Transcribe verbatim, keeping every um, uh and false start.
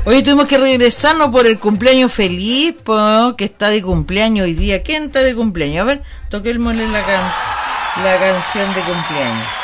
Hoy tuvimos que regresarnos por el cumpleaños feliz, po, que está de cumpleaños hoy día. ¿Quién está de cumpleaños? A ver, toquémosle la, can- la canción de cumpleaños.